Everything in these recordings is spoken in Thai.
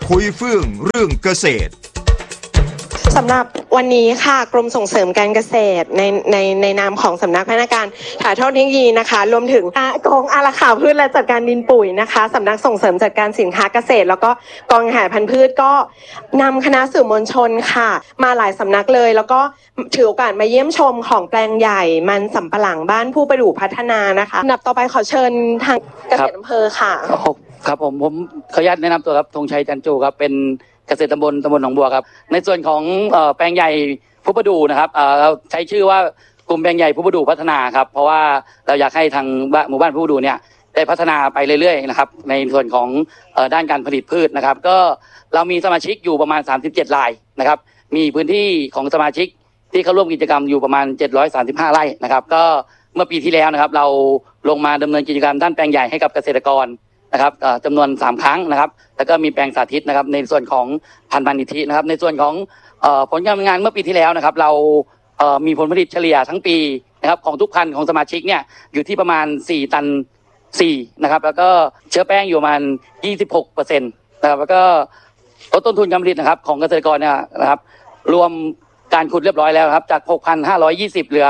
คุยเฟื่องเรื่องเกษตรสำหรับวันนี้ค่ะกรมส่งเสริมการเกษตรในนามของสำนักพัฒนาการถ่ายทอดเทคโนโลยีนะคะรวมถึงกองอารักขาพืชและจัดการดินปุ๋ยนะคะสำนักส่งเสริมจัดการสินค้าเกษตรแล้วก็กองอาหารพันธุ์พืชก็นำคณะสื่อมวลชนค่ะมาหลายสำนักเลยแล้วก็ถือโอกาสมาเยี่ยมชมของแปลงใหญ่มันสำปะหลังบ้านผู้ประดู่พัฒนานะคะอันดับต่อไปขอเชิญทางเกษตรอำเภอค่ะครับผมขออนุญาตแนะนำตัวครับธงชัยจันจูครับเป็นเกษตรตำบลหนองบัวครับในส่วนของแปลงใหญ่ผู้ประดู่นะครับเราใช้ชื่อว่ากลุ่มแปลงใหญ่ผู้ประดู่พัฒนาครับเพราะว่าเราอยากให้ทางหมู่บ้านผู้ประดู่เนี่ยได้พัฒนาไปเรื่อยๆนะครับในส่วนของด้านการผลิตพืชนะครับก็เรามีสมาชิกอยู่ประมาณ37รายนะครับมีพื้นที่ของสมาชิกที่เข้าร่วมกิจกรรมอยู่ประมาณ735ไร่นะครับก็เมื่อปีที่แล้วนะครับเราลงมาดำเนินกิจกรรมด้านแปลงใหญ่ให้กับเกษตรกรนะครับจำนวน3ครั้งนะครับแล้วก็มีแปลงสาธิตนะครับในส่วนของพันธุ์มันนิธินะครับในส่วนของผลการทำงานเมื่อปีที่แล้วนะครับเรามีผลผลิตเฉลี่ยทั้งปีนะครับของทุกพันธุ์ของสมาชิกเนี่ยอยู่ที่ประมาณ4ตัน4นะครับแล้วก็เชื้อแป้งอยู่ประมาณ 26% นะครับแล้วก็ลดต้นทุนการผลิตนะครับของเกษตรกรเนี่ยนะครับรวมการขุดเรียบร้อยแล้วครับจาก 6,520 เหลือ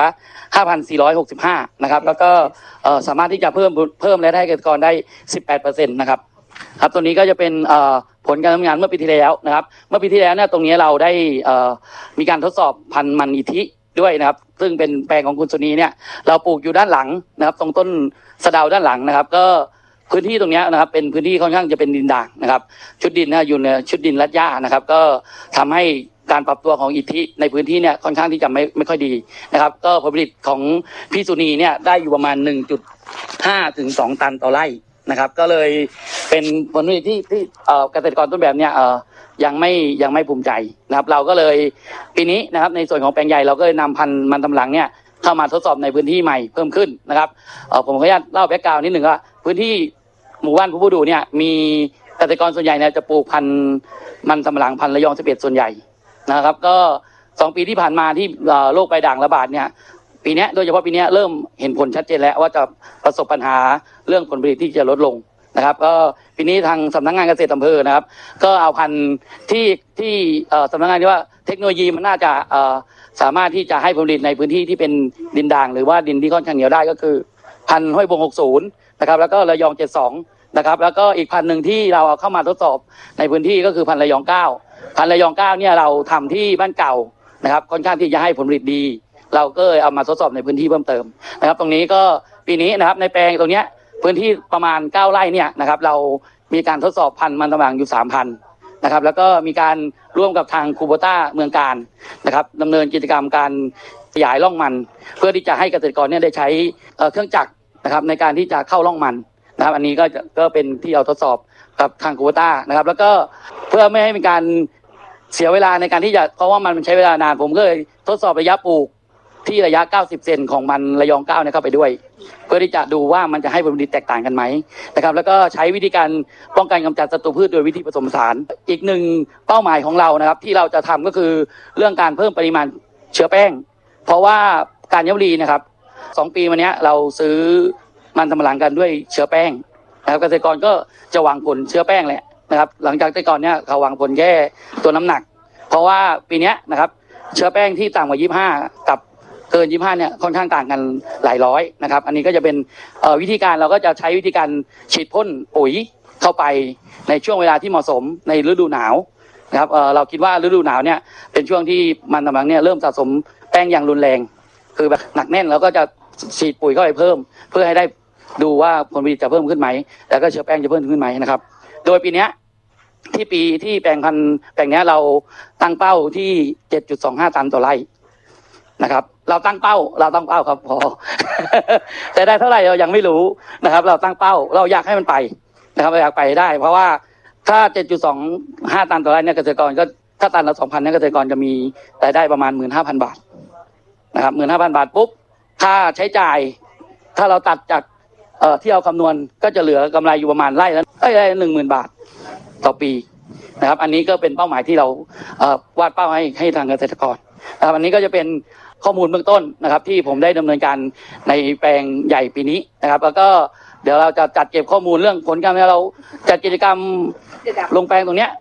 5,465 นะครับแล้วก็สามารถที่จะเพิ่มรายได้เกษตรกรได้ 18% นะครับครับตัวนี้ก็จะเป็นผลการทำงานเมื่อปีที่แล้วนะครับเมื่อปีที่แล้วเนี่ยตรงนี้เราได้มีการทดสอบพันธุ์มันอิทิด้วยนะครับซึ่งเป็นแปลงของคุณสุนีเนี่ยเราปลูกอยู่ด้านหลังนะครับตรงต้นสะเดาด้านหลังนะครับก็พื้นที่ตรงนี้นะครับเป็นพื้นที่ค่อนข้างจะเป็นดินด่างนะครับชุดดินนะอยู่ในชุดดินรัดหญ้านะครับก็ทำให้การปรับตัวของอิทธิในพื้นที่เนี่ยค่อนข้างที่จะไม่ค่อยดีนะครับก็ผลผลิตของพี่สุนีเนี่ยได้อยู่ประมาณ 1.5 ถึง 2 ตันต่อไร่นะครับก็เลยเป็นผลผลิตที่เกษตรกรต้นแบบเนี่ยยังไม่ภูมิใจนะครับเราก็เลยปีนี้นะครับในส่วนของแปลงใหญ่เราก็เลยนำพันธุ์มันสำปะหลังเนี่ยเข้ามาทดสอบในพื้นที่ใหม่เพิ่มขึ้นนะครับผมขออนุญาตเล่าแบ็คกราวด์นิดหนึ่งว่าพื้นที่หมู่บ้านผู้ประดู่เนี่ยมีเกษตรกรส่วนใหญ่เนี่ยจะปลูกพันธุ์มันสำปะหลังพันธุ์ระยอง11ส่วนใหญ่นะครับก็2ปีที่ผ่านมาที่โรคใบด่างระบาดเนี่ยปีนี้โดยเฉพาะปีนี้เริ่มเห็นผลชัดเจนแล้วว่าจะประสบปัญหาเรื่องผลผลิตที่จะลดลงนะครับก็ปีนี้ทางสำนักงานเกษตรอำเภอนะครับก็เอาพันธุ์ที่สำนักงานที่ว่าเทคโนโลยีมันน่าจะสามารถที่จะให้ผลผลิตในพื้นที่ที่เป็นดินด่างหรือว่าดินที่ค่อนข้างเหนียวได้ก็คือพันธุ์ห้วยบง60นะครับแล้วก็ระยอง72นะครับแล้วก็อีกพันธุ์หนึ่งที่เราเอาเข้ามาทดสอบในพื้นที่ก็คือพันธุ์ระยอง9พันธุ์ระยอง9เนี่ยเราทำที่บ้านเก่านะครับค่อนข้างที่จะให้ผลผลิตดีเราก็เอามาทดสอบในพื้นที่เพิ่มเติมนะครับตรงนี้ก็ปีนี้นะครับในแปลงตรงนี้พื้นที่ประมาณ9ไร่เนี่ยนะครับเรามีการทดสอบพันธุ์มันสำปะหลังอยู่3,000นะครับแล้วก็มีการร่วมกับทางคูโบต้าเมืองการนะครับดำเนินกิจกรรมการขยายร่องมันเพื่อที่จะให้เกษตรกรเนี่ยได้ใช้เครื่องจักรนะครับในการที่จะเข้าร่องมันนะครับอันนี้ก็เป็นที่เราทดสอบกับทางคูโบต้านะครับแล้วก็เพื่อไม่ให้มีการเสียเวลาในการที่จะเพราะว่ามันใช้เวลานานผมก็เลยทดสอบระยะปลูกที่ระยะ90เซนของมันระยอง9เนี่ยเข้าไปด้วยเพื่อที่จะดูว่ามันจะให้ผลผลิตแตกต่างกันไหมนะครับแล้วก็ใช้วิธีการป้องกันกำจัดศัตรูพืชโดยวิธีผสมผสานอีกหนึ่งเป้าหมายของเรานะครับที่เราจะทำก็คือเรื่องการเพิ่มปริมาณเชื้อแป้งเพราะว่าการยบุรีนะครับ2ปีมาเนี้ยเราซื้อมันสำปะหลังกันด้วยเชื้อแป้งนะครับเกษตรกรก็จะหวังผลเชื้อแป้งแหละนะครับหลังจากแต่ก่อนเนี้ยเขาหวังผลแค่ตัวน้ำหนักเพราะว่าปีนี้นะครับเชื้อแป้งที่ต่ำกว่า25กับเกิน25เนี่ยค่อนข้างต่างกันหลายร้อยนะครับอันนี้ก็จะเป็นวิธีการเราก็จะใช้วิธีการฉีดพ่นปุ๋ยเข้าไปในช่วงเวลาที่เหมาะสมในฤดูหนาวนะครับเราคิดว่าฤดูหนาวเนี่ยเป็นช่วงที่มันสำปะหลังเนี่ยเริ่มสะสมแป้งอย่างรุนแรงคือแบบหนักแน่นแล้วก็จะฉีดปุ๋ยเข้าไปเพิ่มเพื่อให้ได้ดูว่าผลผลิตจะเพิ่มขึ้นไหมแล้วก็เชื้อแป้งจะเพิ่มขึ้นไหมนะครับโดยปีนี้ที่แปลงพันธุ์แปลงนี้เราตั้งเป้าที่ 7.25 ตันต่อไร่นะครับเราตั้งเป้าครับพอ แต่ได้เท่าไหร่เรายังไม่รู้นะครับเราตั้งเป้าเราอยากให้มันไปนะครับเราอยากไปได้เพราะว่าถ้า 7.25 ตันต่อไร่เนี่ยเกษตรกรก็ถ้าตันละ 2,000 เนี่ยเกษตรกรจะมีรายได้ประมาณ 15,000 บาทนะครับ 15,000 บาทปุ๊บค่าใช้จ่ายถ้าเราตัดจากที่เราคำนวณก็จะเหลือกำไรอยู่ประมาณไร่ละ10,000 บาทต่อปีนะครับอันนี้ก็เป็นเป้าหมายที่เราวาดเป้าให้ทางเกษตรกรนะครับอันนี้ก็จะเป็นข้อมูลเบื้องต้นนะครับที่ผมได้ดำเนินการในแปลงใหญ่ปีนี้นะครับแล้วก็เดี๋ยวเราจะจัดเก็บข้อมูลเรื่องผลการที่เราจัดกิจกรรมลงแปลงตรงเนี้ย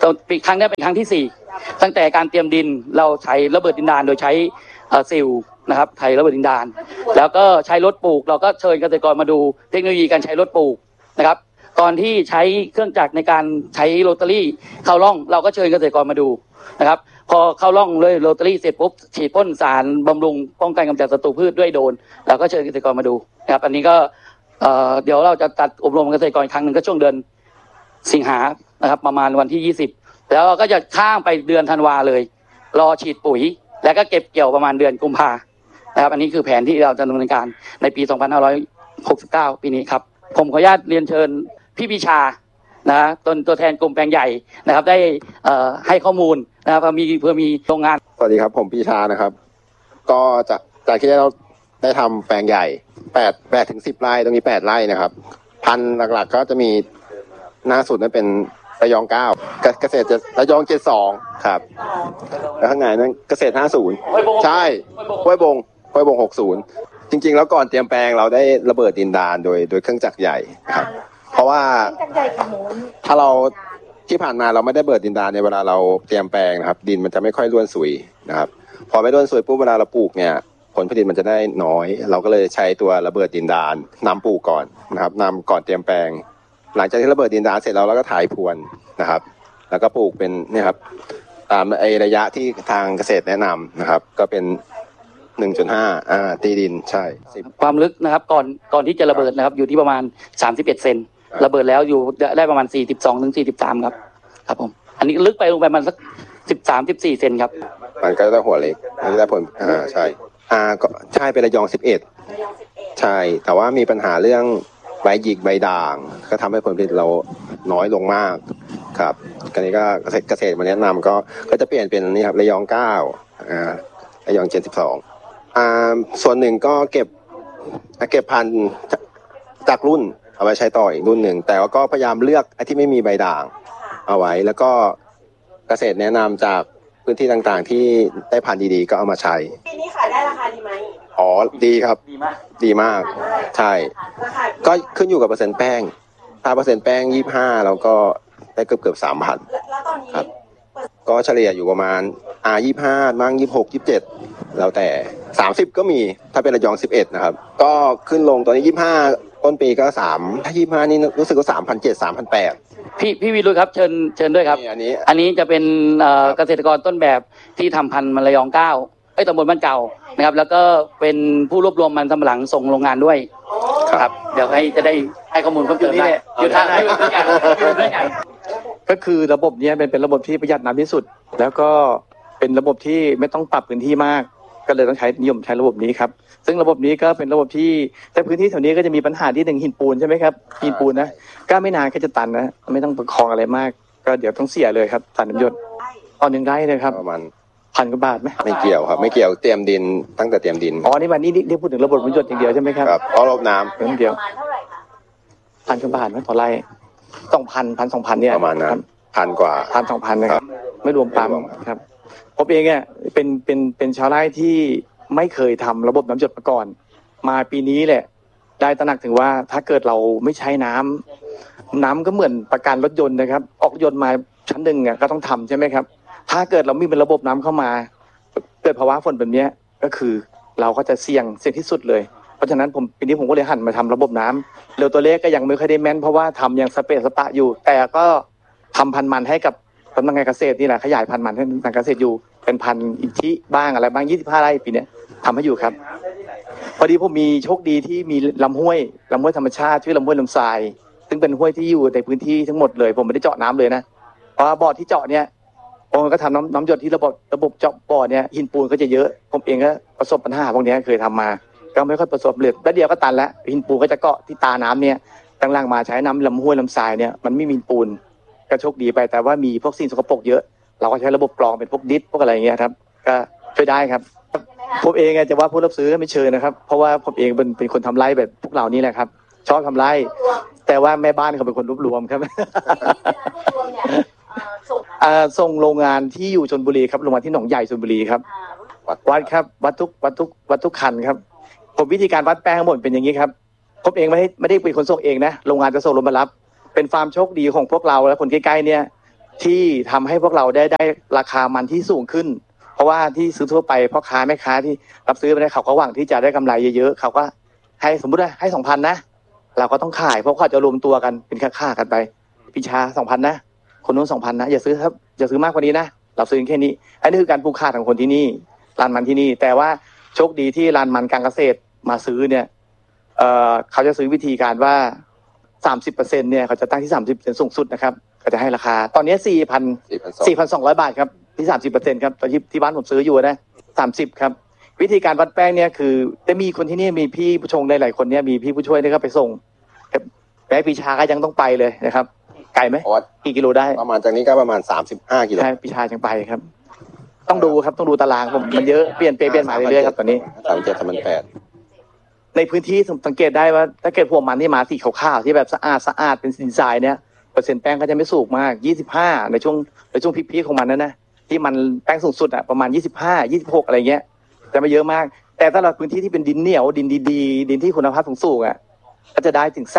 ปีครั้งนี้เป็นครั้งที่ 4ตั้งแต่การเตรียมดินเราใช้ระเบิดดินดาลโดยใช้ซิลนะครับใช้ระเบิดดินดาลแล้วก็ใช้รถปลูกเราก็เชิญเกษตรกรมาดูเทคโนโลยีการใช้รถปลูกนะครับก่อนที่ใช้เครื่องจักรในการใช้โรตารี่เข้าร่องเราก็เชิญเกษตรกรมาดูนะครับพอเข้าร่องเลยโรตารี่เสร็จปุ๊บฉีดพ่นสารบำรุงป้องกันกำจัดศัตรูพืชด้วยโดรนเราก็เชิญเกษตรกรมาดูนะครับอันนี้ก็เดี๋ยวเราจะตัดอบรมเกษตรกรอีกครั้งหนึ่งก็ช่วงเดือนสิงหานะครับประมาณวันที่20แล้วเราก็จะข้ามไปเดือนธันวาเลยรอฉีดปุ๋ยแล้วก็เก็บเกี่ยวประมาณเดือนกุมภานะครับอันนี้คือแผนที่เราจะดำเนินการในปี2569ปีนี้ครับผมขออนุญาตเรียนเชิญพี่ปิชานะตัวแทนกลุ่มแปลงใหญ่นะครับได้ให้ข้อมูลนะครับเพื่อมีโรงงานสวัสดีครับผมปิชานะครับก็จากที่เราได้ทำแปลงใหญ่8ถึง10 ไร่ตรงนี้8 ไร่นะครับพันธุ์หลักๆก็จะมีหน้าสุดนั้นเป็นระยอง9เกษตรระยอง72ครับแล้วข้างในนั้นเกษตร50ใช่ห้วยบง60จริงๆแล้วก่อนเตรียมแปลงเราได้ระเบิดดินดาลโดยเครื่องจักรใหญ่ครับเพราะว่าถ้าเราที่ผ่านมาเราไม่ได้เบิดดินดาลในเวลาเราเตรียมแปลงนะครับดินมันจะไม่ค่อยร่วนซุยนะครับพอไม่ร่วนซุยปุ๊บเวลาเราปลูกเนี่ยผลผลิตมันจะได้น้อยเราก็เลยใช้ตัวระเบิดดินดาลนำปลูกก่อนนะครับนำก่อนเตรียมแปลงหลังจากที่ระเบิดดินดาลเสร็จแล้วเราก็ถ่ายพรวนนะครับแล้วก็ปลูกเป็นเนี่ยครับตามระยะที่ทางเกษตรแนะนำนะครับก็เป็น 1.5 ตีดินใช่ความลึกนะครับก่อนที่จะระเบิดนะครับอยู่ที่ประมาณ31 เซนระเบิดแล้วอยู่ได้ประมาณ42 ถึง 43ครับผมอันนี้ลึกไปลงไปมันสัก13-14 เซนครับมันก็จะหัวเล็กมันจะได้ผลใช่ก็ใช่เป็นระยอง11ใช่แต่ว่ามีปัญหาเรื่องใบหยิกใบด่างก็ทำให้ผลผลิตเราน้อยลงมากครับอันนี้ก็เกษตรมาแนะนำก็จะเปลี่ยนเป็นนี่ครับระยอง9ระยอง72ส่วนหนึ่งก็เก็บพันธุ์จากรุ่นเอาไว้ใช้ต่ออีกรุ่นหนึ่งแต่ก็พยายามเลือกไอ้ที่ไม่มีใบด่างเอาไว้แล้วก็เกษตรแนะนำจากพื้นที่ต่างๆที่ได้พันธุ์ดีๆก็เอามาใช้ปีนี้ขายได้ราคาดีไหมดีครับดีมากใช่ก็ขึ้นอยู่กับเปอร์เซ็นต์แป้งถ้าเปอร์เซ็นต์แป้ง25แล้วก็ได้เกือบ 3,000 แล้วตอนนี้ครับก็เฉลี่ยอยู่ประมาณ25มั่ง26 27แล้วแต่30ก็มีถ้าเป็นระยอง11นะครับก็ขึ้นลงตอนนี้25ต้นปีก็3ถ้า25นี่รู้สึกว่า 3,700 3,800 พี่วิรุธครับเชิญด้วยครับอันนี้จะเป็นเกษตรกรต้นแบบที่ทำพันธุ์มันระยอง9ตำบลบ้านเก่านะครับแล้วก็เป็นผู้รวบรวมมันสำปะหลังส่งโรงงานด้วยครับเดี๋ยวจะได้ให้ข้อมูลเพิ่มเติมได้อยู่ทางก็คือระบบนี้เป็นระบบที่ประหยัดน้ำที่สุดแล้วก็เป็นระบบที่ไม่ต้องปรับพื้นที่มากก็เลยต้องนิยมใช้ระบบนี้ครับซึ่งระบบนี้ก็เป็นระบบที่แต่พื้นที่แถวนี้ก็จะมีปัญหาที่หินปูนใช่ไหมครับหินปูนนะก็ไม่นานก็จะตันนะไม่ต้องประคองอะไรมากก็เดี๋ยวต้องเสียเลยครับตันน้ำหยดตอน1 ไร่เลยครับประมาณ 1,000 กว่าบาทไหมไม่เกี่ยวครับไม่เกี่ยวเตรียมดินตั้งแต่เตรียมดินนี่วันนี้พูดถึงระบบน้ำหยดอย่างเดียวใช่ไหมครับเพราะระบบน้ำอย่างเดียว1,000 กว่าบาทไหมต่อไร่2,000 เนี่ยประมาณนั้น1,000 กว่า 1,000 นะครับไม่รวมปั๊มครับผมเองเนี่ยเป็นชาวไร่ที่ไม่เคยทำระบบน้ำหยดมาก่อนมาปีนี้แหละได้ตระหนักถึงว่าถ้าเกิดเราไม่ใช้น้ำก็เหมือนประกันรถยนต์นะครับออกยนต์มาชั้นหนึ่งเนี่ยก็ต้องทำใช่ไหมครับถ้าเกิดเราไม่เป็นระบบน้ำเข้ามาเกิดภาวะฝนแบบนี้ก็คือเราก็จะเสี่ยงที่สุดเลยเพราะฉะนั้นปีนี้ผมก็เลยหันมาทำระบบน้ำเร็วตัวเลขก็ยังไม่ค่อยได้แม่นเพราะว่าทำยังสเปซสปะอยู่แต่ก็ทำพันธุ์มันให้กับสำนักงานเกษตรนี่แหละขยายพันธุ์มันให้ทางเกษตรอยู่เป็นพันธุ์อินทิบ้างอะไรบ้าง25 ไร่ปีนี้ทำให้อยู่ครับพอดีผมมีโชคดีที่มีลำห้วยธรรมชาติชื่อลำห้วยลำทรายซึ่งเป็นห้วยที่อยู่ในพื้นที่ทั้งหมดเลยผมไม่ได้เจาะน้ำเลยนะเพราะบ่อที่เจาะเนี่ยผมก็ทำน้ำหยดที่ระบบเจาะบ่อเนี่ยหินปูนก็จะเยอะผมเองก็ประสบปัญหาพวกนี้เคยทำมาก็ไม่ค่อยประสบเลยแป๊บเดียวก็ตันแล้วหินปูนก็จะเกาะที่ตาน้ำเนี่ยตั้งล่างมาใช้น้ำลำห้วยลำทรายเนี่ยมันไม่มีปูนก็โชคดีไปแต่ว่ามีพวกสิ่งสกปรกเยอะเราก็ใช้ระบบกรองเป็นพวกดิสพวกอะไรอย่างเงี้ยครับก็ช่วยได้ครับผมเองจะว่าผู้รับซื้อไม่เชิญนะครับเพราะว่าผมเองเป็นคนทำไร่แบบพวกเรานี่แหละครับชอบทำไร่แต่ว่าแม่บ้านเขาเป็นคนรวบรวมครับส่งโรงงานที่อยู่ชลบุรีครับโรงงานที่หนองใหญ่ชลบุรีครับวัดครับวัดทุกคันครับผมวิธีการวัดแป้งทั้งหมดเป็นอย่างนี้ครับผมเองไม่ได้เป็นคนส่งเองนะโรงงานจะส่งรถมารับเป็นความโชคดีของพวกเราและคนใกล้ๆเนี่ยที่ทำให้พวกเราได้ราคามันที่สูงขึ้นเพราะว่าที่ซื้อทั่วไปพ่อค้าแม่ค้าที่รับซื้อไปได้เขาก็หวังที่จะได้กำไรเยอะๆเขาก็ให้สมมุติว่าให้ 2,000 นะเราก็ต้องขายเพราะเขาจะรวมตัวกันเป็นค่ากันไปพี่ชา 2,000 นะคนนู้น 2,000 นะอย่าซื้อครับอย่าซื้อมากกว่านี้นะเราซื้อแค่นี้อันนี้คือการผูกขาดของคนที่นี่ร้านมันที่นี่แต่ว่าโชคดีที่ร้านมันการเกษตรมาซื้อเนี่ยเขาจะซื้อวิธีการว่า 30% เนี่ยเขาจะตั้งที่ 30% สูงสุดนะครับก็จะให้ราคาตอนนี้ 4,200 บาทครับที่ 30% ครับตอนที่บ้านผมซื้ออยู่นะ30ครับวิธีการวัดแป้งเนี่ยคือจะมีคนที่นี่มีพี่ผู้ชงหลายๆคนเนี่ยมีพี่ผู้ช่วยเนี่ยก็ไปส่งแม่ปีชาก็ยังต้องไปเลยนะครับไกลไหมกี่กิโลได้ประมาณจากนี้ก็ประมาณ35กิโลใช่ปีชายังไปครับต้องดูครับต้องดูตารางผมมันเยอะเปลี่ยนมาเรื่อยๆครับตอนนี้ 37-38 ในพื้นที่สังเกตได้ว่าถ้าเกิดพวกมันที่มาสีขาวๆที่แบบสะอาดเป็นสินทรายเนี่ยเปอร์เซ็นต์แป้งก็จะไม่สูงมาก25ในช่วงพีคๆของมันนะที่มันแป้งสูงสุดอ่ะประมาณ25-26อะไรเงี้ยจะไม่เยอะมากแต่ถ้าเราพื้นที่ที่เป็นดินเหนียวดินดีๆดินที่คุณภาพสูงๆอ่ะก็จะได้ถึง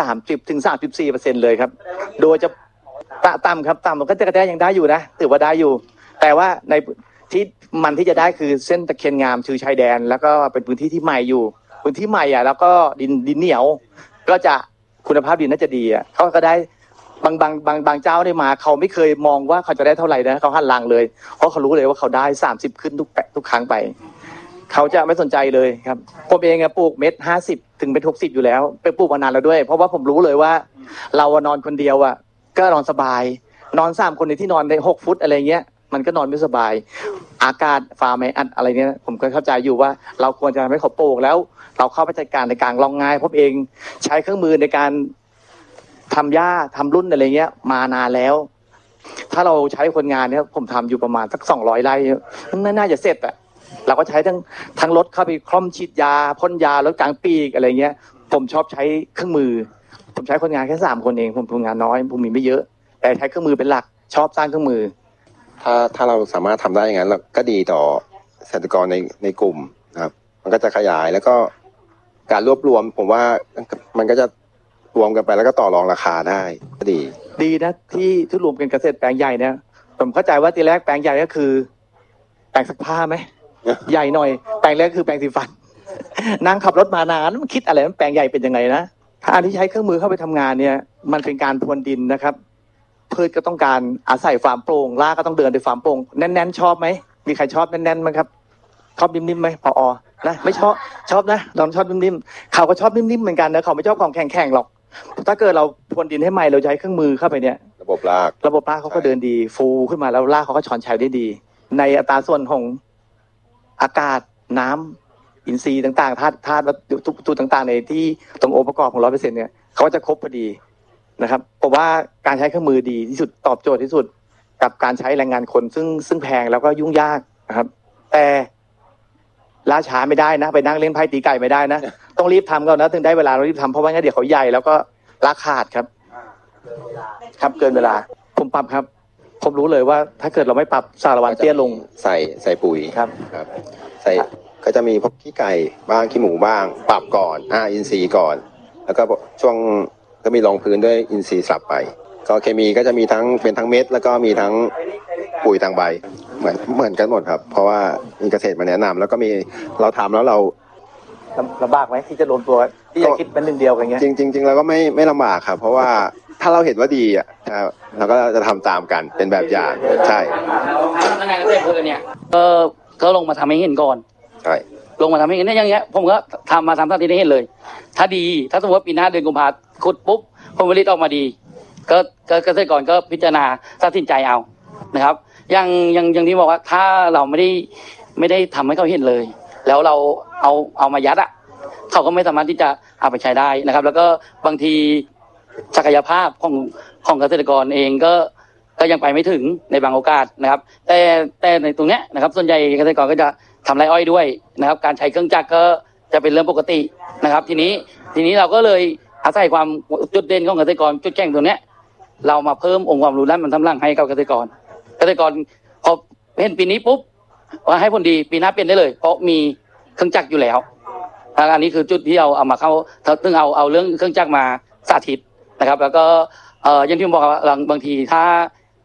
30-34% เลยครับโดยจะต่ำครับต่ำมันก็จะกระแทกยังได้อยู่นะถือว่าได้อยู่แต่ว่าในที่มันที่จะได้คือเส้นตะเคียนงามชื่อชายแดนแล้วก็เป็นพื้นที่ที่ใหม่อยู่พื้นที่ใหม่อ่ะแล้วก็ดินเหนียวก็จะคุณภาพดินน่าจะดีอ่ะเขาก็ได้บางเจ้าได้มาเขาไม่เคยมองว่าเขาจะได้เท่าไหร่นะเขาหันหลังเลยเพราะเขารู้เลยว่าเขาได้30ขึ้นทุกครั้งไปเขาจะไม่สนใจเลยครับผมเองปลูกเม็ด50ถึงเม็ด60อยู่แล้วไปปลูกมานานแล้วด้วยเพราะว่าผมรู้เลยว่าเรานอนคนเดียวอ่ะก็นอนสบายนอน3คนในที่นอนได้6ฟุตอะไรเงี้ยมันก็นอนไม่สบายอากาศฟ้าไม่อัดอะไรเนี้ยผมก็เข้าใจอยู่ว่าเราควรจะไม่เขาปลูกแล้วเราเข้าไปจัดการในการลองง่ายผมเองใช้เครื่องมือในการทำหญ้าทำรุ่นอะไรเงี้ยมานานแล้วถ้าเราใช้คนงานเนี่ยผมทำอยู่ประมาณสัก200 ไร่น่าจะเสร็จอ่ะเราก็ใช้ทั้งรถเข้าไปคล่อมฉีดยาพ่นยารถกลางปีกอะไรเงี้ยผมชอบใช้เครื่องมือผมใช้คนงานแค่3 คนเองผมทำงานน้อยผมมีไม่เยอะแต่ใช้เครื่องมือเป็นหลักชอบสร้างเครื่องมือถ้าเราสามารถทำได้อย่างนั้นก็ดีต่อเกษตรกรในกลุ่มนะครับมันก็จะขยายแล้วก็การรวบรวมผมว่ามันก็จะรวมกันไปแล้วก็ต่อรองราคาได้ก็ดีนะที่รวมกันเกษตรแปลงใหญ่เนี่ยผมเข้าใจว่าทีแรกแปลงใหญ่ก็คือแปลงซักผ้าไหม ใหญ่หน่อยแปลงแรกคือแปลงสีฟันนั่งขับรถมานานมันคิดอะไรมันแปลงใหญ่เป็นยังไงนะถ้าอันที่ใช้เครื่องมือเข้าไปทำงานเนี่ยมันเป็นการพรวนดินนะครับพืชก็ต้องการอาศัยฟาร์มโปร่งรากก็ต้องเดินในฟาร์มโปร่งแน่นๆชอบไหมมีใครชอบแน่นๆไหมครับชอบนิ่มๆไหมพอนะไม่ชอบนะเราชอบนิ่มๆเขาก็ชอบนิ่มๆเหมือนกันนะเขาไม่ชอบของแข็งๆหรอกถ้าเกิดเราพรวนดินให้ใหม่เราใช้เครื่องมือเข้าไปเนี่ยระบบรากเขาก็เดินดีฟูขึ้นมาแล้วรากเขาก็ช้อนชัยได้ดีในอัตราส่วนของอากาศน้ำอินทรีย์ต่างๆธาตุทุกต่างๆในที่ตรงองค์ประกอบของ 100% เนี่ยเขาจะครบพอดีนะครับผมว่าการใช้เครื่องมือดีที่สุดตอบโจทย์ที่สุดกับการใช้แรงงานคนซึ่งแพงแล้วก็ยุ่งยากนะครับแต่ล่าช้าไม่ได้นะไปนั่งเล่นไพ่ตีไก่ไม่ได้นะต้องรีบทำก่อนนะถึงได้เวลาเรารีบทำเพราะว่างั้นเดี๋ยวเขาใหญ่แล้วก็ราขาดครับเกินเวลาผมปรับครับผมรู้เลยว่าถ้าเกิดเราไม่ปรับสารวันเตี้ยลงใส่ปุ๋ยครับใส่ก็จะมีพวกขี้ไก่บ้างขี้หมูบ้างปรับก่อนอินทรีย์ก่อนแล้วก็ช่วงก็มีรองพื้นด้วยอินทรีย์สับไปก็เคมีก็จะมีเป็นทั้งเม็ดแล้วก็มีทั้งปุ๋ยทางใบเหมือนกันหมดครับเพราะว่ามีเกษตรมาแนะนำแล้วก็มีเราทำแล้วเราลำบากไหมที่จะรวมตัวที่จะคิดเป็นหนึ่งเดียวกันเงี้ยจริงเราก็ไม่ลำบากครับเพราะว่าถ้าเราเห็นว่าดีเราก็จะทำตามกันเป็นแบบอย่างใช่พนักงานเกษตรเพื่อนเนี่ยก็ลงมาทำให้เห็นก่อนใช่ลงมาทำให้เห็นอย่างเงี้ยผมก็ทำท่าที่ได้เห็นเลยถ้าดีถ้าสมมติว่าปีหน้าเดือนกุมภาพันธ์ขุดปุ๊บผลผลิตออกมาดีก็เกษตรกรก็พิจารณาตัดสินใจเอานะครับอย่างที่บอกว่าถ้าเราไม่ได้ทำให้เขาเห็นเลยแล้วเราเอามายัดเขาก็ไม่สามารถที่จะเอาไปใช้ได้นะครับแล้วก็บางทีศักยภาพของเกษตรกรเองก็ยังไปไม่ถึงในบางโอกาสนะครับแต่ในตรงเนี้ยนะครับส่วนใหญ่เกษตรกรก็จะทำไรอ้อยด้วยนะครับการใช้เครื่องจักรก็จะเป็นเรื่องปกตินะครับทีนี้เราก็เลยอาศัยความจุดเด่นของเกษตรกรจุดแข็งตัวเนี้ยเรามาเพิ่มองค์ความรู้ด้านมันทำร่างให้กับเกษตรกรพอเห็นปีนี้ปุ๊บว่าให้ผลดีปีหน้าเปลี่ยนได้เลยเพราะมีเครื่องจักรอยู่แล้วอันนี้คือจุดที่เอามาเข้าซึ่งเอาเรื่องเครื่องจักรมาสาธิตนะครับแล้วก็อย่างที่ผมบอกว่าบางทีถ้า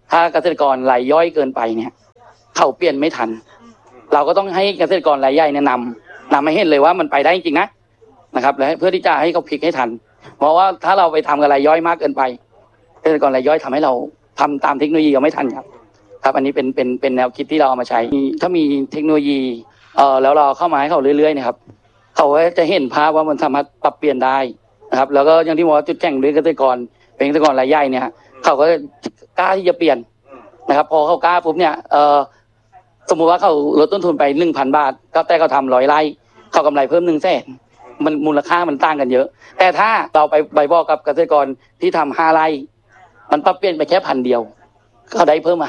ถ้าเกษตรกรรายย่อยเกินไปเนี่ยเขาเปลี่ยนไม่ทันเราก็ต้องให้เกษตรกรรายใหญ่เนี่ยนำให้เห็นเลยว่ามันไปได้จริงๆนะครับและเพื่อที่จะให้เขาพลิกให้ทันเพราะว่าถ้าเราไปทำกับรายย่อยมากเกินไปเกษตรกรรายย่อยทำให้เราทำตามเทคโนโลยีก็ไม่ทันครับอันนี้เป็นแนวคิดที่เราเอามาใช้ถ้ามีเทคโนโลยีแล้วเราเข้ามาให้เขาเรื่อยๆนะครับเขาจะเห็นภาพว่ามันสามารถปรับเปลี่ยนได้นะครับแล้วก็อย่างที่บอกว่าจุดแข่งด้วยเกษตรกรเป็นเกษตรกรรายใหญ่เนี่ยเขาก็กล้าที่จะเปลี่ยนนะครับพอเขากล้าปุ๊บเนี่ยสมมุติว่าเขาลดต้นทุนไป 1,000 บาทก็แต่เขาทำ100 ไร่เขากำไรเพิ่ม100,000มันมูลค่ามันต่างกันเยอะแต่ถ้าเราไปบอกกับเกษตรกรที่ทำ5 ไร่มันปรับเปลี่ยนไปแค่1,000 เดียวเขาได้เพิ่มมา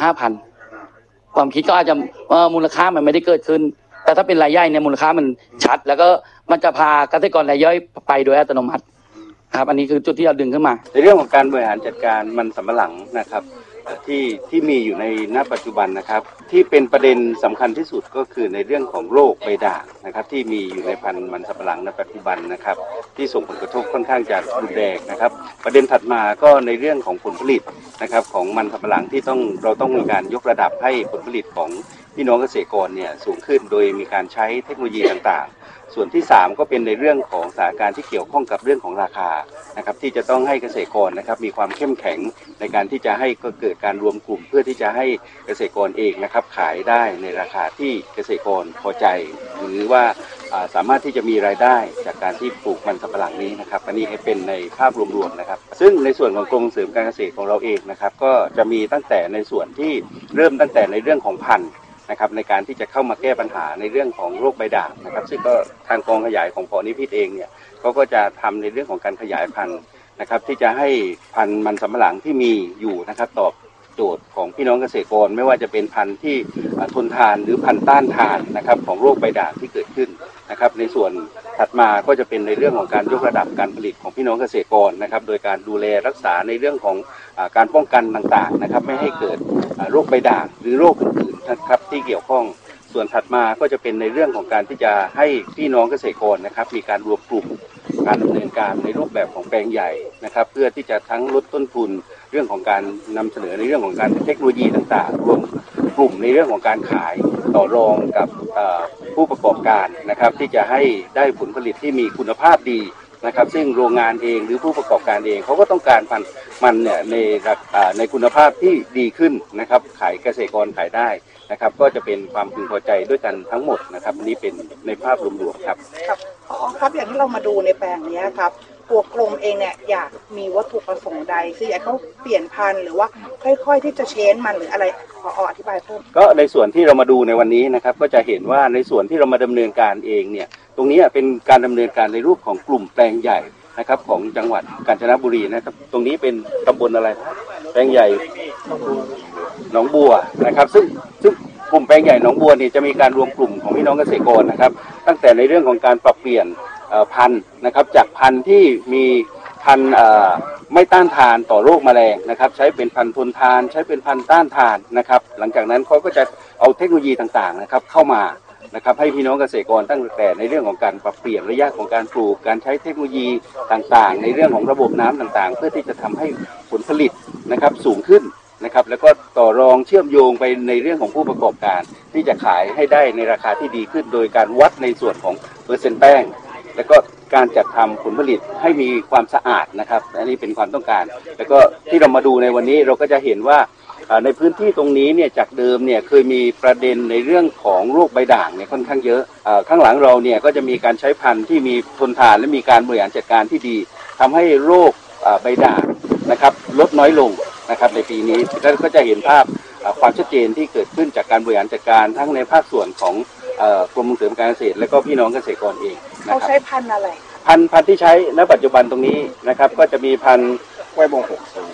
5,000 ความคิดก็อาจจะมูลค่ามันไม่ได้เกิดขึ้นแต่ถ้าเป็นรายย่อยเนี่ยมูลค่ามันชัดแล้วก็มันจะพาเกษตรกรรายย่อยไปโดยอัตโนมัติครับอันนี้คือจุดที่เราดึงขึ้นมาในเรื่องของการบริหารจัดการมันสำปะหลังนะครับที่มีอยู่ในณปัจจุบันนะครับที่เป็นประเด็นสำคัญที่สุดก็คือในเรื่องของโรคใบด่างนะครับที่มีอยู่ในพันธุ์มันสำปะหลังในปัจจุบันนะครับที่ส่งผลกระทบค่อนข้างจะรุนแรงนะครับประเด็นถัดมาก็ในเรื่องของผลผลิตนะครับของมันสำปะหลังที่เราต้องมีการยกระดับให้ผลผลิตของพี่น้องเกษตรกรเนี่ยสูงขึ้นโดยมีการใช้เทคโนโลยีต่างๆส่วนที่3ก็เป็นในเรื่องของสถานการณ์ที่เกี่ยวข้องกับเรื่องของราคานะครับที่จะต้องให้เกษตรกรนะครับมีความเข้มแข็งในการที่จะให้เกิดการรวมกลุ่มเพื่อที่จะให้เกษตรกรเองนะครับขายได้ในราคาที่เกษตรกรพอใจหรือว่าสามารถที่จะมีรายได้จากการที่ปลูกมันสำปะหลังนี้นะครับอันนี้ให้เป็นในภาพรวมๆนะครับซึ่งในส่วนของกรมส่งเสริมการเกษตรของเราเองนะครับก็จะมีตั้งแต่ในส่วนที่เริ่มตั้งแต่ในเรื่องของพันธุ์นะครับในการที่จะเข้ามาแก้ปัญหาในเรื่องของโรคใบด่างนะครับซึ่งก็ทางกองขยายของพนิพิษเองเนี่ยเขาก็จะทำในเรื่องของการขยายพันธุ์นะครับที่จะให้พันธุ์มันสำปะหลังที่มีอยู่นะครับตอบโจทย์ของพี่น้องเกษตรกรไม่ว่าจะเป็นพันธุ์ที่ทนทานหรือพันธุ์ต้านทานนะครับของโรคใบด่างที่เกิดขึ้นนะครับในส่วนถัดมาก็จะเป็นในเรื่องของการยกระดับการผลิตของพี่น้องเกษตรกรนะครับโดยการดูแลรักษาในเรื่องของการป้องกันต่างๆนะครับไม่ให้เกิดโรคใบด่างหรือโรคอื่นๆนะครับที่เกี่ยวข้องส่วนถัดมาก็จะเป็นในเรื่องของการที่จะให้พี่น้องเกษตรกรนะครับมีการรวมกลุ่มการดำเนินการในรูปแบบของแปลงใหญ่นะครับเพื่อที่จะทั้งลดต้นทุนเรื่องของการนำเสนอในเรื่องของการเทคโนโลยีต่างๆรวมกลุ่มในเรื่องของการขายต่อรองกับผู้ประกอบการนะครับที่จะให้ได้ผลผลิตที่มีคุณภาพดีนะครับซึ่งโรงงานเองหรือผู้ประกอบการเองเขาก็ต้องการมันเนี่ยในคุณภาพที่ดีขึ้นนะครับขายเกษตรกรขายได้นะครับก็จะเป็นความพึงพอใจด้วยกันทั้งหมดนะครับนี้เป็นในภาพรวมๆครับครับอย่างที่เรามาดูในแปลงนี้ครับตัวกรมเองเนี่ยอยากมีวัตถุประสงค์ใดคืออยากเขาเปลี่ยนพันธุ์หรือว่าค่อยๆที่จะเชนมันหรืออะไรขออธิบายเพิ่มก็ในส่วนที่เรามาดูในวันนี้นะครับก็จะเห็นว่าในส่วนที่เรามาดำเนินการเองเนี่ยตรงนี้เป็นการดำเนินการในรูปของกลุ่มแปลงใหญ่นะครับของจังหวัดกาญจนบุรีนะครับตรงนี้เป็นตำบลอะไรนะแปลงใหญ่หนองบัวนะครับซึ่งกลุ่มแปลงใหญ่หนองบัวนี่จะมีการรวมกลุ่มของพี่น้องเกษตรกรนะครับตั้งแต่ในเรื่องของการปรับเปลี่ยนพันธุ์นะครับจากพันธุ์ที่มีพันธุ์ไม่ต้านทานต่อโรคแมลงนะครับใช้เป็นพันธุ์ทนทานใช้เป็นพันธุ์ต้านทานนะครับหลังจากนั้นเขาก็จะเอาเทคโนโลยีต่างๆนะครับเข้ามานะครับให้พี่น้องเกษตรกรตั้งแต่ในเรื่องของการปรับเปลี่ยนระยะของการปลูกการใช้เทคโนโลยีต่างๆในเรื่องของระบบน้ำต่างๆเพื่อที่จะทำให้ผลผลิตนะครับสูงขึ้นนะครับแล้วก็ต่อรองเชื่อมโยงไปในเรื่องของผู้ประกอบการที่จะขายให้ได้ในราคาที่ดีขึ้นโดยการวัดในส่วนของเปอร์เซ็นต์แป้งแล้วก็การจัดทำผลผลิตให้มีความสะอาดนะครับอันนี้เป็นความต้องการแล้วก็ที่เรามาดูในวันนี้เราก็จะเห็นว่าในพื้นที่ตรงนี้เนี่ยจากเดิมเนี่ยเคยมีประเด็นในเรื่องของโรคใบด่างเนี่ยค่อนข้างเยอะข้างหลังเราเนี่ยก็จะมีการใช้พันธุ์ที่มีทนทานและมีการบริหารจัดการที่ดีทำให้โรคใบด่างนะครับลดน้อยลงนะครับในปีนี้ก็จะเห็นภาพความชัดเจนที่เกิดขึ้นจากการบริหารจัดการทั้งในภาคส่วนของกรมส่งเสริมการเกษตรและก็พี่น้องเกษตรกรเองเขาใช้พันธุ์อะไรพันธุ์ที่ใช้ณปัจจุบันตรงนี้นะครับก็จะมีพันธุ์กล้วยบง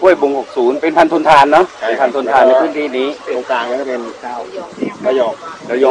60เป็นพันธุ์ทนทานเนาะเป็นพันธุ์ทนทานในพื้นที่นี้ตรงกลางก็จะเป็นระยอง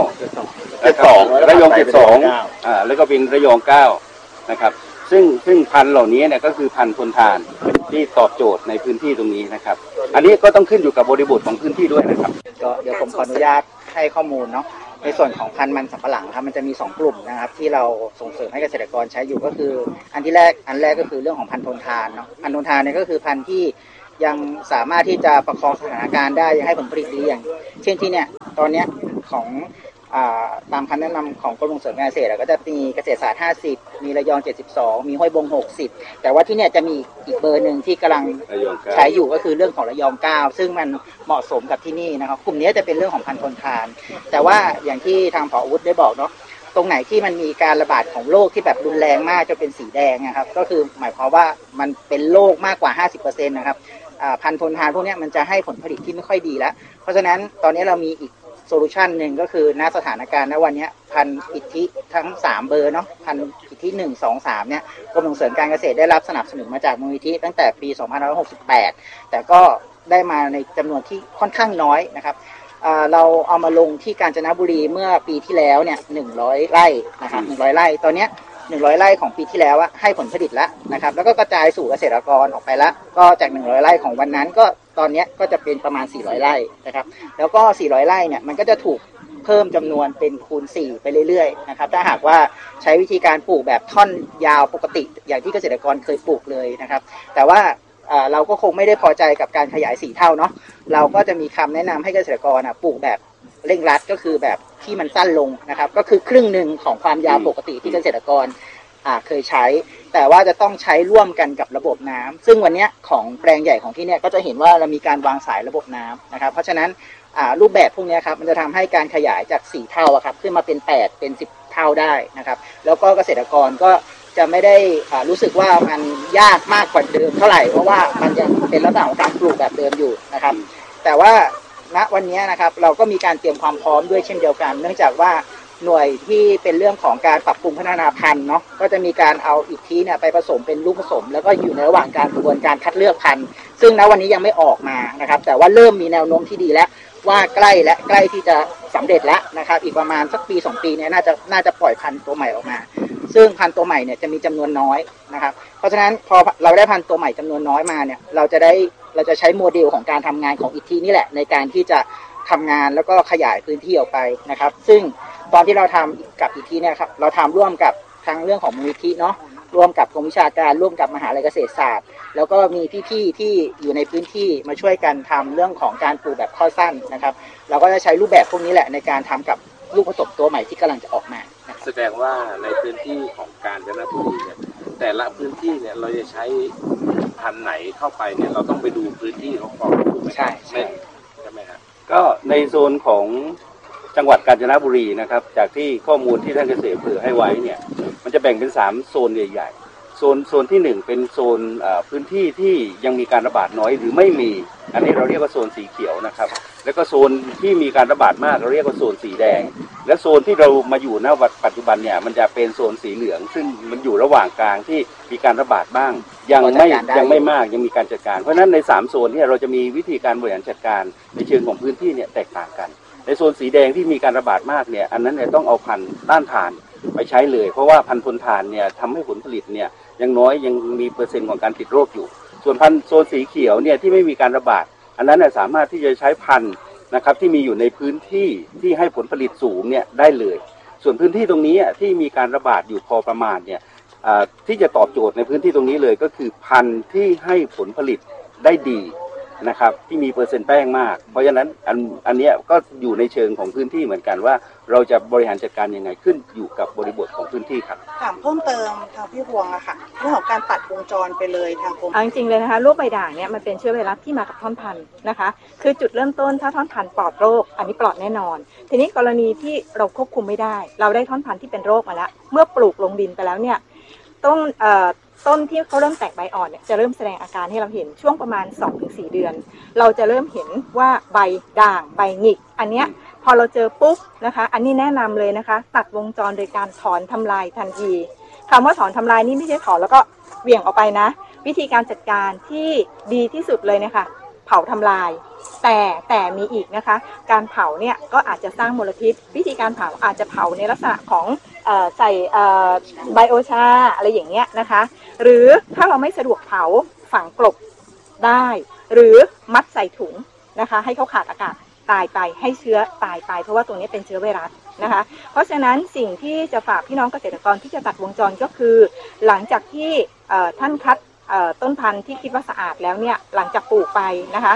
9ระยอง72แล้วก็เป็นระยอง9นะครับซึ่งพันธุ์เหล่านี้เนี่ยก็คือพันธุ์ทนทานที่ตอบโจทย์ในพื้นที่ตรงนี้นะครับอันนี้ก็ต้องขึ้นอยู่กับบริบทของพื้นที่ด้วยนะครับก็เดี๋ยวผมขออนุญาตให้ข้อมูลเนาะในส่วนของพันธุ์มันสำปะหลังครับมันจะมี2กลุ่มนะครับที่เราส่งเสริมให้เกษตรกรใช้อยู่ก็คืออันแรกก็คือเรื่องของพันธุ์ทนทานเนาะพันธุ์ทนทานเนี่ยก็คือพันธุ์ที่ยังสามารถที่จะประคองสถานการณ์ได้ยังให้ผลผลิตดีอย่างเช่นที่เนี่ยตอนเนี้ยของตามคำแนะนำของกรมส่งเสริมการเกษตรก็จะมีเกษตรศาสตร์50มีระยอง72มีห้วยบง60แต่ว่าที่เนี่ยจะมีอีกเบอร์หนึ่งที่กำลังใช้อยู่ก็คือเรื่องของระยอง9ซึ่งมันเหมาะสมกับที่นี่นะครับกลุ่มนี้จะเป็นเรื่องของพันธุ์ทนทานแต่ว่าอย่างที่ทางผอ.วุฒิได้บอกเนาะตรงไหนที่มันมีการระบาดของโรคที่แบบรุนแรงมากจะเป็นสีแดงนะครับก็คือหมายความว่ามันเป็นโรคมากกว่า 50% นะครับพันธุ์ทนทานพวกนี้มันจะให้ผลผลิตที่ไม่ค่อยดีแล้วเพราะฉะนั้นตอนนี้เรามีอีกโซลูชันหนึ่งก็คือณสถานการณ์ณวันนี้พันธุ์อิทธิทั้ง3เบอร์เนาะพันธุ์อิทธิ1 2 3เนี่ยกรมส่งเสริมการเกษตรได้รับสนับสนุนมาจากมูลนิธิตั้งแต่ปี2568แต่ก็ได้มาในจำนวนที่ค่อนข้างน้อยนะครับเราเอามาลงที่กาญจนบุรีเมื่อปีที่แล้วเนี่ย100 ไร่นะครับ100 ไร่ตอนนี้100 ไร่ของปีที่แล้วให้ผลผลิตแล้วนะครับแล้วก็กระจายสู่เกษตรกรออกไปแล้วก็จาก100 ไร่ของวันนั้นก็ตอนนี้ก็จะเป็นประมาณ400 ไร่นะครับแล้วก็400 ไร่เนี่ยมันก็จะถูกเพิ่มจำนวนเป็นคูณ4ไปเรื่อยๆนะครับถ้าหากว่าใช้วิธีการปลูกแบบท่อนยาวปกติอย่างที่เกษตรกรเคยปลูกเลยนะครับแต่ว่าเราก็คงไม่ได้พอใจกับการขยาย4 เท่าเนาะเราก็จะมีคำแนะนำให้เกษตรกรปลูกแบบเร่งรัดก็คือแบบที่มันสั้นลงนะครับก็คือครึ่งหนึ่งของความยาวปกติที่เกษตรกรเคยใช้แต่ว่าจะต้องใช้ร่วมกันกับระบบน้ำซึ่งวันนี้ของแปลงใหญ่ของที่เนี่ยก็จะเห็นว่าเรามีการวางสายระบบน้ำนะครับเพราะฉะนั้นรูปแบบพวกนี้ครับมันจะทำให้การขยายจาก4 เท่าครับขึ้นมาเป็น8เป็น10 เท่าได้นะครับแล้วก็เกษตรกรก็จะไม่ได้รู้สึกว่ามันยากมากกว่าเดิมเท่าไหร่เพราะว่ามันยังเป็นลักษณะของการปลูกแบบเดิมอยู่นะครับแต่ว่าณวันนี้นะครับเราก็มีการเตรียมความพร้อมด้วยเช่นเดียวกันเนื่องจากว่าหน่วยที่เป็นเรื่องของการปรับปรุงพัฒนาพันธุ์เนาะก็จะมีการเอาอิทธิเนี่ยไปผสมเป็นลูกผสมแล้วก็อยู่ในระหว่างการกระบวนการคัดเลือกพันธุ์ซึ่งณวันนี้ยังไม่ออกมานะครับแต่ว่าเริ่มมีแนวโน้มที่ดีแล้วว่าใกล้ที่จะสำเร็จแล้วนะครับอีกประมาณสักปี2 ปีเนี่ยน่าจะปล่อยพันธุ์ตัวใหม่ออกมาซึ่งพันธุ์ตัวใหม่เนี่ยจะมีจำนวนน้อยนะครับเพราะฉะนั้นพอเราได้พันธุ์ตัวใหม่จำนวนน้อยมาเนี่ยเราจะใช้โมเดลของการทำงานของอิทธินี่แหละในการที่จะทำงานแล้วก็ขยายพื้นที่ออกไปนะครับซึ่งตอนที่เราทำกับอิทธิเนี่ยครับเราทำร่วมกับทั้งเรื่องของมูลนิธิเนาะร่วมกับกรมวิชาการร่วมกับมหาวิทยาลัยเกษตรศาสตร์แล้วก็มีพี่ๆที่อยู่ในพื้นที่มาช่วยกันทำเรื่องของการปลูกแบบข้อสั้นนะครับเราก็จะใช้รูปแบบพวกนี้แหละในการทำกับลูกผสมตัวใหม่ที่กำลังจะออกมาแสดงว่าในพื้นที่ของกาญจนบุรีเนี่ยแต่ละพื้นที่เนี่ยเราจะใช้พันธุ์ไหนเข้าไปเนี่ยเราต้องไปดูพื้นที่เขาก่อนถูกไหมใช่ไหมครับก็ในโซนของจังหวัดกาญจนบุรีนะครับจากที่ข้อมูลที่ท่านเกษตรเผื่อให้ไว้เนี่ยมันจะแบ่งเป็น3 โซนใหญ่ๆโซนที่1เป็นโซนพื้นที่ที่ยังมีการระบาดน้อยหรือไม่มีอันนี้เราเรียกว่าโซนสีเขียวนะครับแล้วก็โซนที่มีการระบาดมากเราเรียกว่าโซนสีแดงและโซนที่เรามาอยู่ณปัจจุบันเนี่ยมันจะเป็นโซนสีเหลืองซึ่งมันอยู่ระหว่างกลางที่มีการระบาดบ้างยังไม่มากยังมีการจัดการเพราะฉะนั้นใน3 โซนเนี่ยเราจะมีวิธีการบริหารจัดการในเชิงของพื้นที่เนี่ยแตกต่างกันในโซนสีแดงที่มีการระบาดมากเนี่ยอันนั้นเนี่ยต้องเอาพันธุ์ต้านทานไปใช้เลยเพราะว่าพันธุ์ทนทานเนี่ยทำให้ผลผลิตเนี่ยยังน้อยยังมีเปอร์เซ็นต์ของการติดโรคอยู่ส่วนพันธุ์โซนสีเขียวเนี่ยที่ไม่มีการระบาดอันนั้นเนี่ยสามารถที่จะใช้พันธุ์นะครับที่มีอยู่ในพื้นที่ที่ให้ผลผลิตสูงเนี่ยได้เลยส่วนพื้นที่ตรงนี้ที่มีการระบาดอยู่พอประมาณเนี่ยที่จะตอบโจทย์ในพื้นที่ตรงนี้เลยก็คือพันธุ์ที่ให้ผลผลิตได้ดีนะครับที่มีเปอร์เซ็นต์แป้งมากเพราะฉะนั้นอันนี้ก็อยู่ในเชิงของพื้นที่เหมือนกันว่าเราจะบริหารจัดการยังไงขึ้นอยู่กับบริบทของพื้นที่ครับถามเพิ่มเติมทางพี่พวงอะค่ะเรื่องของการตัดวงจรไปเลยทางกรมจริงๆเลยนะคะโรคใบด่างเนี่ยมันเป็นเชื้อไวรัสที่มากับท่อนพันธุ์นะคะคือจุดเริ่มต้นถ้าท่อนพันธุ์ปลอดโรคอันนี้ปลอดแน่นอนทีนี้กรณีที่เราควบคุมไม่ได้เราได้ท่อนพันธุ์ที่เป็นโรคมาแล้วเมื่อปลูกลงดินไปแล้วเนี่ยต้นที่เขาเริ่มแตกใบอ่อนเนี่ยจะเริ่มแสดงอาการให้เราเห็นช่วงประมาณ 2-4 เดือนเราจะเริ่มเห็นว่าใบด่างใบหงิกอันเนี้ยพอเราเจอปุ๊บนะคะอันนี้แนะนำเลยนะคะตัดวงจรโดยการถอนทำลายทันทีคำว่าถอนทำลายนี่ไม่ใช่ถอนแล้วก็เหวี่ยงออกไปนะวิธีการจัดการที่ดีที่สุดเลยนะคะเผาทำลายแต่มีอีกนะคะการเผาเนี่ยก็อาจจะสร้างมลพิษวิธีการเผาอาจจะเผาในลักษณะของใส่ไบโอชาอะไรอย่างเงี้ยนะคะหรือถ้าเราไม่สะดวกเผาฝังกลบได้หรือมัดใส่ถุงนะคะให้เขาขาดอากาศตายไปให้เชื้อตายไปเพราะว่าตัวนี้เป็นเชื้อไวรัสนะคะเพราะฉะนั้นสิ่งที่จะฝากพี่น้องเกษตรกรที่จะตัดวงจรก็คือหลังจากที่ท่านคัดต้นพันธุ์ที่คิดว่าสะอาดแล้วเนี่ยหลังจากปลูกไปนะคะ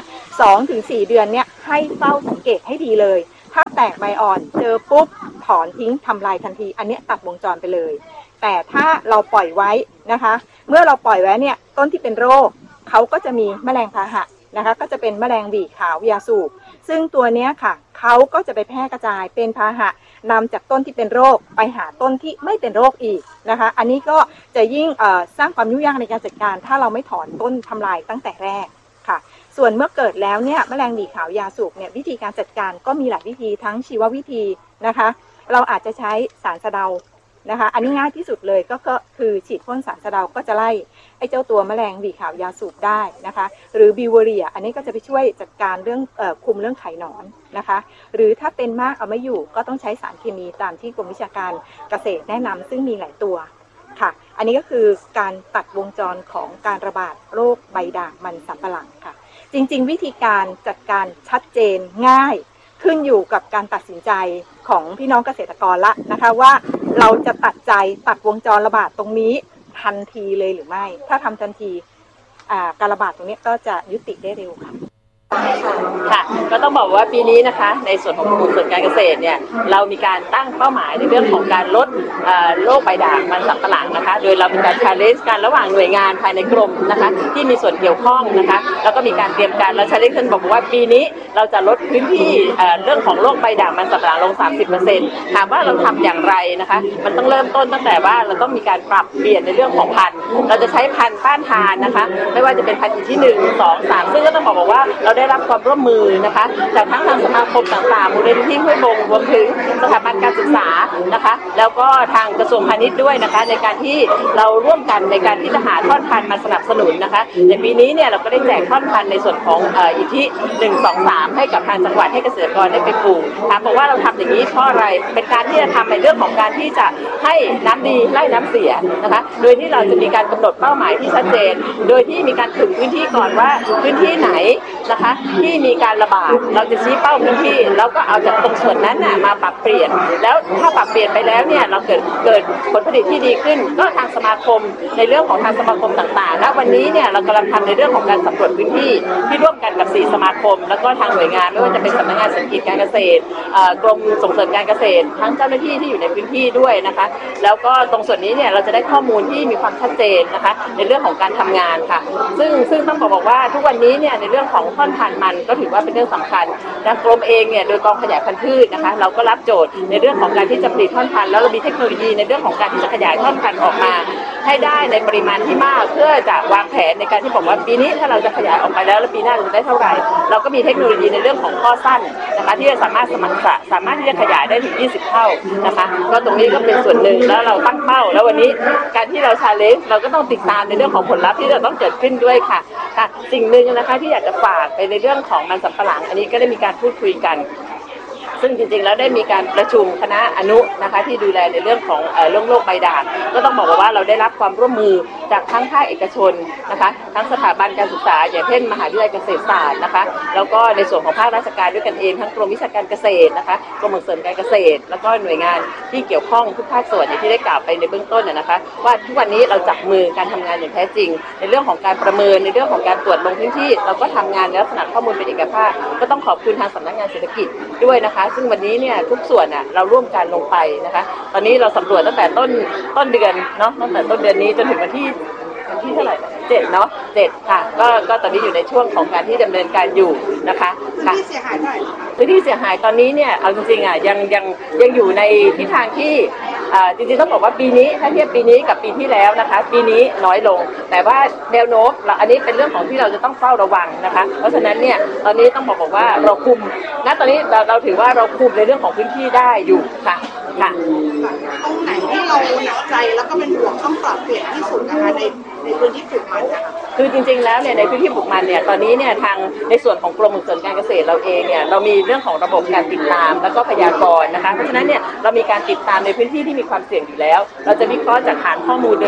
2-4 เดือนเนี่ยให้เฝ้าสังเกตให้ดีเลยถ้าแตกใบอ่อนเจอปุ๊บถอนทิ้งทำลายทันทีอันนี้ตัดวงจรไปเลยแต่ถ้าเราปล่อยไว้นะคะเมื่อเราปล่อยไว้เนี่ยต้นที่เป็นโรคเขาก็จะมีแมลงพาหะนะคะก็จะเป็นแมลงหวีขาวยาสูบซึ่งตัวนี้ค่ะเขาก็จะไปแพร่กระจายเป็นพาหะนำจากต้นที่เป็นโรคไปหาต้นที่ไม่เป็นโรคอีกนะคะอันนี้ก็จะยิ่งสร้างความยุ่งยากในการจัดการถ้าเราไม่ถอนต้นทำลายตั้งแต่แรกค่ะส่วนเมื่อเกิดแล้วเนี่ยแมลงหวีขาวยาสูบเนี่ยวิธีการจัดการก็มีหลายวิธีทั้งชีววิธีนะคะเราอาจจะใช้สารสะเดานะคะอันนี้ง่ายที่สุดเลยก็คือฉีดพ่นสารสะเดาก็จะไล่ไอ้เจ้าตัวแมลงหวีขาวยาสูบได้นะคะหรือบิวเวอเรียอันนี้ก็จะไปช่วยจัดการเรื่องคุมเรื่องไข่หนอนนะคะหรือถ้าเป็นมากเอาไม่อยู่ก็ต้องใช้สารเคมีตามที่กรมวิชาการเกษตรแนะนำซึ่งมีหลายตัวค่ะอันนี้ก็คือการตัดวงจรของการระบาดโรคใบด่างมันสำปะหลังค่ะจริงๆวิธีการจัดการชัดเจนง่ายขึ้นอยู่กับการตัดสินใจของพี่น้องเกษตรกรละนะคะว่าเราจะตัดวงจรระบาดตรงนี้ทันทีเลยหรือไม่ถ้าทำทันทีการระบาดตรงนี้ก็จะยุติได้เร็วค่ะค่ะก็ต้องบอกว่าปีนี้นะคะในส่วนของกรมส่วนการเกษตรเนี่ยเรามีการตั้งเป้าหมายในเรื่องของการลดโรคใบด่างมันสำปะหลังนะคะโดยเรามีการชาเลนจ์กันระหว่างหน่วยงานภายในกรมนะคะที่มีส่วนเกี่ยวข้องนะคะแล้วก็มีการเตรียมการแล้วชาเลนจ์กันบอกว่าปีนี้เราจะลดพื้นที่เรื่องของโรคใบด่างมันสำปะหลังลง 30% ถามว่าเราทำอย่างไรนะคะมันต้องเริ่มต้นตั้งแต่ว่าเราต้องมีการปรับเปลี่ยนในเรื่องของพันธุ์เราจะใช้พันธุ์ต้านทานนะคะไม่ว่าจะเป็นพันธุ์ที่1 2 3ซึ่งก็ต้องบอกว่าเราได้รับความร่วมมือนะคะจากทั้งทางสมาคมต่างๆมูลนิธิห้วยบงรวมถึงสถาบันการศึกษานะคะแล้วก็ทางกระทรวงพาณิชย์ด้วยนะคะในการที่เราร่วมกันในการที่จะหาท่อนพันธุ์มาสนับสนุนนะคะในปีนี้เนี่ยเราก็ได้แจกท่อนพันธุ์ในส่วนของอิทธิ1 2 3ให้กับทางจังหวัดให้เกษตรกรได้ไปปลูกถามบอกว่าเราทำอย่างนี้เพราะอะไรเป็นการที่จะทำในเรื่องของการที่จะให้น้ำดีไล่น้ำเสียนะคะโดยที่เราจะมีการกำหนดเป้าหมายที่ชัดเจนโดยที่มีการถึงพื้นที่ก่อนว่าพื้นที่ไหนนะคะที่มีการระบาดเราจะชี้เป้าพื้นที่แล้วก็เอาจากตรงส่วนนั้นน่ะมาปรับเปลี่ยนแล้วถ้าปรับเปลี่ยนไปแล้วเนี่ยเราเกิดผลผลิตที่ดีขึ้นก็ทางสมาคมในเรื่องของทางสมาคมต่างๆและวันนี้เนี่ยเรากำลังทำในเรื่องของการสำรวจพื้นที่ที่ร่วมกันกับ4สมาคมแล้วก็ทางหน่วยงานไม่ว่าจะเป็นสำนักงานเศรษฐกิจการเกษตรกรมส่งเสริมการเกษตรทั้งเจ้าหน้าที่ที่อยู่ในพื้นที่ด้วยนะคะแล้วก็ตรงส่วนนี้เนี่ยเราจะได้ข้อมูลที่มีความชัดเจนนะคะในเรื่องของการทำงานค่ะซึ่งต้องบอกว่าทุกวันนี้เนี่ยในเรื่องของท่อนพันธุ์มันก็ถือว่าเป็นเรื่องสำคัญทางกรมเองเนี่ยโดยกองขยายพันธุ์พืชนะคะเราก็รับโจทย์ในเรื่องของการที่จะผลิตท่อนพันธุ์แล้วเรามีเทคโนโลยีในเรื่องของการที่จะขยายท่อนพันธุ์ออกมาให้ได้ในปริมาณที่มากเพื่อจะวางแผนในการที่บอกว่าปีนี้ถ้าเราจะขยายออกไปแล้วปีหน้าเราจะได้เท่าไหร่เราก็มีเทคโนโลยีในเรื่องของข้อสั้นนะคะที่จะสามารถที่จะขยายได้ถึง20 เท่านะคะก็ตรงนี้ก็เป็นส่วนหนึ่งแล้วเราตั้งเป้าแล้ววันนี้การที่เราชาเลนจ์เราก็ต้องติดตามในเรื่องของผลลัพธ์ที่จะต้องเกิดขึ้นด้วยค่ะสิ่งหนึ่งนะคะที่อยากจะฝากไปในเรื่องของมันสำปะหลังอันนี้ก็ได้มีการพูดคุยกันซึ่งจริงๆแล้วได้มีการประชุมคณะอนุนะคะที่ดูแลในเรื่องของโรคใบด่างก็ต้องบอกว่าเราได้รับความร่วมมือจากทั้งภาคเอกชนนะคะทั้งสถาบันการศึกษาอย่างเช่นมหาวิทยาลัยเกษตรศาสตร์นะคะแล้วก็ในส่วนของภาคราชการด้วยกันเองทั้งกรมวิชาการเกษตรนะคะกรมส่งเสริมการเกษตรแล้วก็หน่วยงานที่เกี่ยวข้องทุกภาคส่วนอย่างที่ได้กล่าวไปในเบื้องต้นนะคะว่าทุกวันนี้เราจับมือการทำงานอย่างแท้จริงในเรื่องของการประเมินในเรื่องของการตรวจลงพื้นที่เราก็ทำงานในลักษณะข้อมูลเป็นเอกภาพก็ต้องขอบคุณทางสำนักงานเศรษฐกิจด้วยนะคะซึ่งวันนี้เนี่ยทุกส่วนเราร่วมกันลงไปนะคะตอนนี้เราสำรวจตั้งแต่ต้นเดือนเนาะตั้งแต่ต้นเดือนนี้จนถึงวันที่เท่าไหร่7เนาะ7ค่ะก็ตอนนี้อยู่ในช่วงของการที่ดำเนินการอยู่นะคะค่ะพื้นที่เสียหายเท่าไหร่พื้นที่เสียหายตอนนี้เนี่ยเอาจริงๆยังอยู่ในทิศทางที่จริงๆต้องบอกว่าปีนี้ถ้าเทียบปีนี้กับปีที่แล้วนะคะปีนี้น้อยลงแต่ว่าแนวโน้มอันนี้เป็นเรื่องของที่เราจะต้องเฝ้าระวังนะคะเพราะฉะนั้นเนี่ยตอนนี้ต้องบอกว่าเราคุมณตอนนี้เราถือว่าเราคุมในเรื่องของพื้นที่ได้อยู่ค่ะตรงไหนที่เราหนักใจแล้วก็เป็นห่วงต้องปรับเปลี่ยนที่สุดนะคะในพื้นที่ปลูกมันนะคะคือจริงๆแล้วเนี่ยในพื้นที่ปลูกมันเนี่ยตอนนี้เนี่ยทางในส่วนของกรมส่งเสริมการเกษตรเราเองเนี่ยเรามีเรื่องของระบบการติดตามแล้วก็พยากรณ์นะคะเพราะฉะนั้นเนี่ยเรามีการติดตามในพื้นที่ที่มีความเสี่ยงอยู่แล้วเราจะวิเคราะห์จากฐานข้อมูลเดิม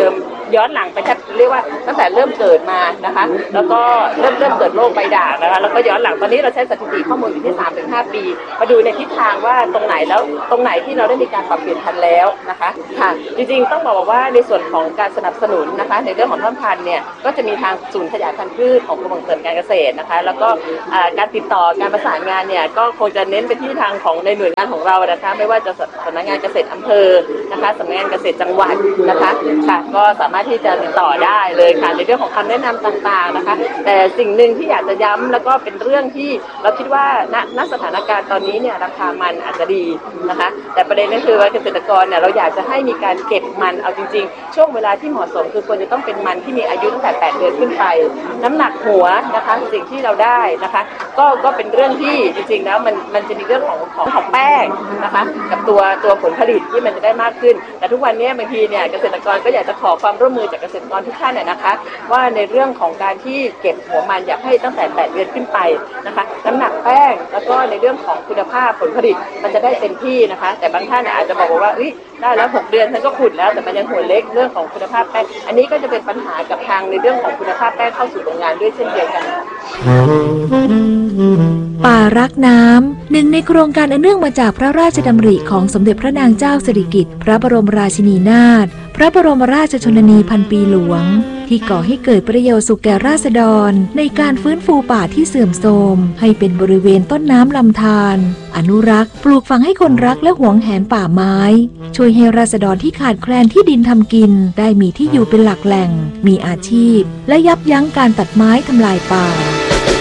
ย้อนหลังไปแค่เรียกว่าตั้งแต่เริ่มเกิดมานะคะแล้วก็เริ่มเกิดโรคใบด่างนะคะแล้วก็ย้อนหลังตอนนี้เราใช้สถิติข้อมูลอยู่ที่ 3-5 ปีมาดูในทิศทางว่าตรงไหนที่เราได้มีการปรับเปลี่ยนพันธุ์แล้วนะคะค่ะจริงๆต้องบอกว่าในส่วนของการสนับสนุนนะคะในเรื่องของท่อนพันธุ์เนี่ยก็จะมีทางศูนย์ขยายพันธุ์พืชของกรมส่งเสริมการเกษตรนะคะแล้วก็การติดต่อการประสานงานเนี่ยก็คงจะเน้นไปที่ทางของในหน่วยงานของเรานะคะไม่ว่าจะสำนักงานเกษตรอำเภอนะคะสำนักงานเกษตรจังหวัดนะคะค่ะก็สามารถที่จะติดต่อได้เลยค่ะในเรื่องของคำแนะนำต่างๆนะคะแต่สิ่งหนึ่งที่อยากจะย้ำแล้วก็เป็นเรื่องที่เราคิดว่าณสถานการณ์ตอนนี้เนี่ยราคามันอาจจะดีนะคะแต่ประเด็นก็คือว่าเกษตรกรเนี่ยเราอยากจะให้มีการเก็บมันเอาจริงๆช่วงเวลาที่เหมาะสมคือควรจะต้องเป็นมันที่มีอายุตั้งแต่8 เดือนขึ้นไปน้ำหนักหัวนะคะสิ่งที่เราได้นะคะก็เป็นเรื่องที่จริงๆแล้วมันจะมีเรื่องของแป้งนะคะกับตัวผลผลิตที่มันจะได้มากขึ้นแต่ทุกวันนี้บางทีเนี่ยเกษตรกรก็อยากจะขอความร่วมมือจากเกษตรกรทุกท่านนะคะว่าในเรื่องของการที่เก็บหัวมันอยากให้ตั้งแต่8 เดือนขึ้นไปนะคะน้ำหนักแป้งแล้วก็ในเรื่องของคุณภาพผลผลิตมันจะได้เต็มที่นะคะแต่บางท่านอาจจะบอกว่าได้แล้ว6 เดือนฉันก็ขุดแล้วแต่มันยังหัวเล็กเรื่องของคุณภาพแป้งอันนี้ก็จะเป็นปัญหากับทางในเรื่องของคุณภาพแป้งเข้าสู่โรงงานด้วยเช่นเดียวกันป่ารักน้ำหนึ่งในโครงการอันเนื่องมาจากพระราชดำริของสมเด็จพระนางเจ้าสิริกิติ์พระบรมราชินีนาถพระบรมราชชนนีพันปีหลวงที่ก่อให้เกิดประโยชน์สุขแก่ราษฎรในการฟื้นฟูป่าที่เสื่อมโทรมให้เป็นบริเวณต้นน้ำลำธารอนุรักษ์ปลูกฝังให้คนรักและหวงแหนป่าไม้ช่วยให้ราษฎรที่ขาดแคลนที่ดินทำกินได้มีที่อยู่เป็นหลักแหล่งมีอาชีพและยับยั้งการตัดไม้ทำลายป่า